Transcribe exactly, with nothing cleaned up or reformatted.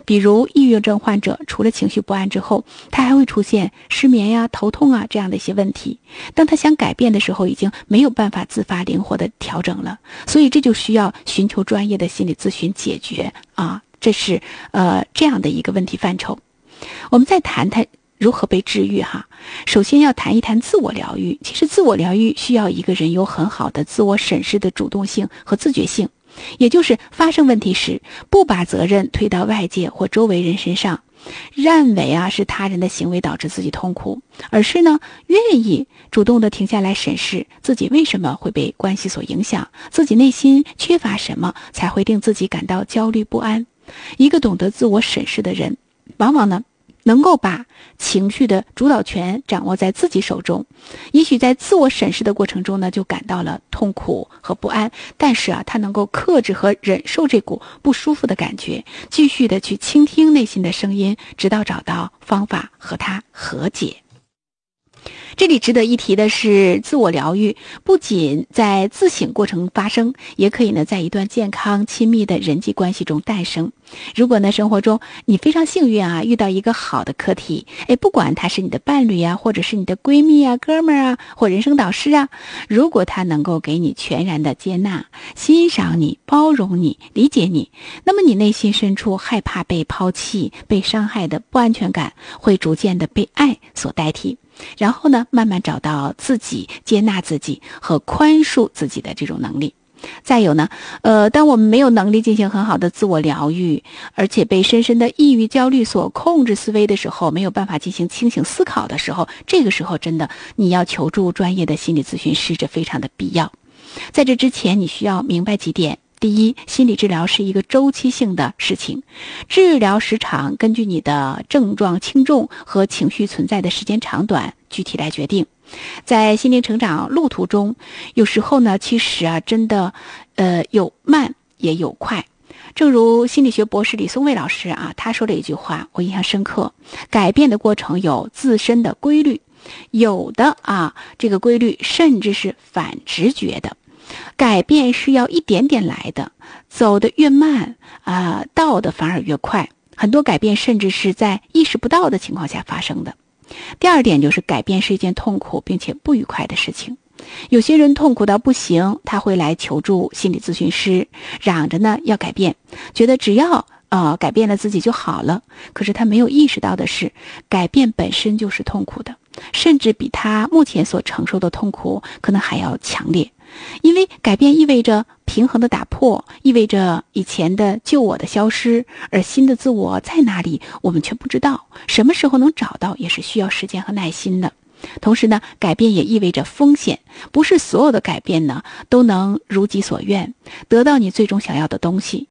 比如抑郁症患者除了情绪不安之后，他还会出现失眠呀、头痛啊这样的一些问题。当他想改变的时候，已经没有办法自发灵活的调整了，所以这就需要寻求专业的心理咨询解决啊，这是呃这样的一个问题范畴。我们再谈谈如何被治愈哈。首先要谈一谈自我疗愈。其实自我疗愈需要一个人有很好的自我审视的主动性和自觉性，也就是发生问题时不把责任推到外界或周围人身上，认为啊是他人的行为导致自己痛苦，而是呢愿意主动的停下来审视自己为什么会被关系所影响，自己内心缺乏什么才会令自己感到焦虑不安。一个懂得自我审视的人，往往呢能够把情绪的主导权掌握在自己手中。也许在自我审视的过程中呢，就感到了痛苦和不安，但是啊，他能够克制和忍受这股不舒服的感觉，继续的去倾听内心的声音，直到找到方法和它和解。这里值得一提的是，自我疗愈不仅在自省过程发生，也可以呢在一段健康亲密的人际关系中诞生。如果呢生活中你非常幸运啊，遇到一个好的课题，哎，不管他是你的伴侣啊，或者是你的闺蜜啊、哥们儿啊，或人生导师啊，如果他能够给你全然的接纳、欣赏你、包容你、理解你，那么你内心深处害怕被抛弃、被伤害的不安全感会逐渐的被爱所代替。然后呢，慢慢找到自己接纳自己和宽恕自己的这种能力。再有呢，呃，当我们没有能力进行很好的自我疗愈，而且被深深的抑郁、焦虑所控制思维的时候，没有办法进行清醒思考的时候，这个时候真的你要求助专业的心理咨询师，这非常的必要。在这之前，你需要明白几点。第一，心理治疗是一个周期性的事情，治疗时长根据你的症状轻重和情绪存在的时间长短具体来决定。在心灵成长路途中，有时候呢，其实啊，真的，呃，有慢也有快。正如心理学博士李松蔚老师啊，他说了一句话，我印象深刻：改变的过程有自身的规律，有的啊，这个规律甚至是反直觉的。改变是要一点点来的，走得越慢啊、呃，到的反而越快。很多改变甚至是在意识不到的情况下发生的。第二点就是改变是一件痛苦并且不愉快的事情。有些人痛苦到不行，他会来求助心理咨询师，嚷着呢要改变，觉得只要呃改变了自己就好了。可是他没有意识到的是，改变本身就是痛苦的，甚至比他目前所承受的痛苦可能还要强烈。因为改变意味着平衡的打破，意味着以前的旧我的消失，而新的自我在哪里我们却不知道，什么时候能找到也是需要时间和耐心的。同时呢，改变也意味着风险，不是所有的改变呢都能如己所愿，得到你最终想要的东西。